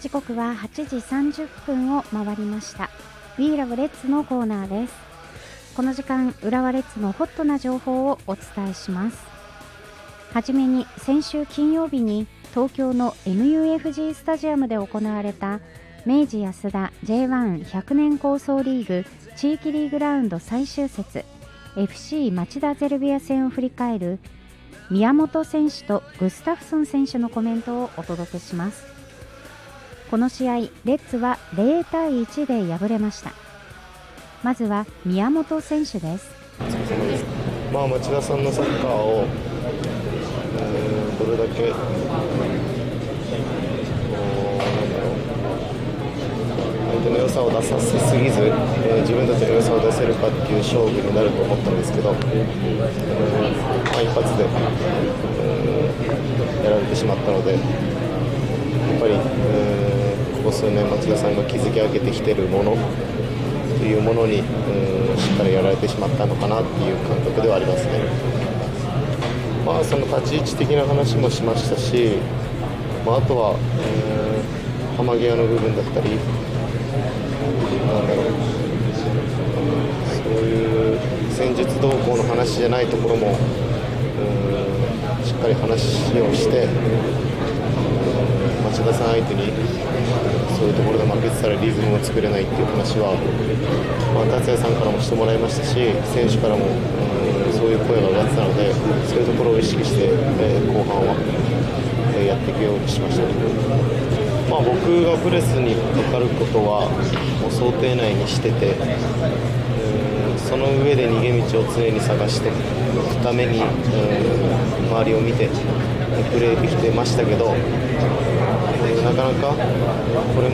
時刻は8時30分を回りました。 We Love Reds のコーナーです。この時間、浦和レッズのホットな情報をお伝えします。はじめに、先週金曜日に東京の MUFG スタジアムで行われた明治安田 J1100 年構想リーグ地域リーグラウンド最終節 FC 町田ゼルビア戦を振り返る宮本選手とグスタフソン選手のコメントをお届けします。この試合、レッズは0対1で敗れました。まずは宮本選手です。 町田さんのサッカーを、どれだけ相手の良さを出させすぎず、自分たちの良さを出せるかっていう勝負になると思ったんですけど、一発で、やられてしまったので、やっぱり、ここ数年町田さんが築き上げてきているものというものに、しっかりやられてしまったのかなっていう感覚ではありますね。その立ち位置的な話もしましたし、あとは、浜際の部分だったり、そういう戦術動向の話じゃないところも、しっかり話をして、町田さん相手にそういうところで負けてたらリズムを作れないっていう話は、達也さんからもしてもらいましたし、選手からも、そういう声が上がってたので、そういうところを意識して、後半は、やっていくようにしました。僕がプレスにかかることはもう想定内にしてて、その上で逃げ道を常に探していくために、周りを見てプレーできてましたけど、なかなかこれ